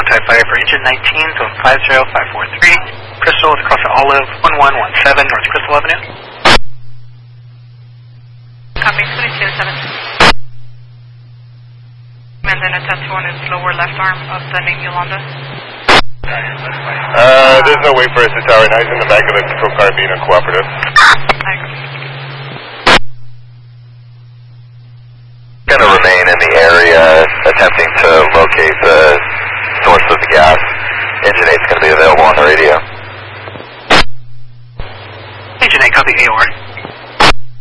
Type 5 for engine 19, zone 50543. Crystal is across the Olive, 1117 North Crystal Avenue. Copy, 22-7. And then attempt 1 is lower left arm of the name Yolanda. There's no way for us to tower 9 in the back of the patrol car being uncooperative.